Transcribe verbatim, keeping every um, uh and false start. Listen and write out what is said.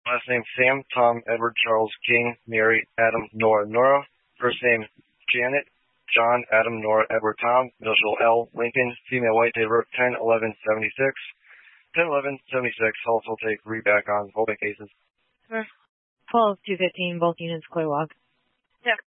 Last name Sam, Tom, Edward, Charles, King, Mary, Adam, Nora, Nora. First name Janet, John, Adam, Nora, Edward, Tom. Initial L, Lincoln. Female white, date of birth ten eleven seventy-six. ten eleven seventy-six. Health will take read back on holding cases. twelve two fifteen, both units clear log. Yeah.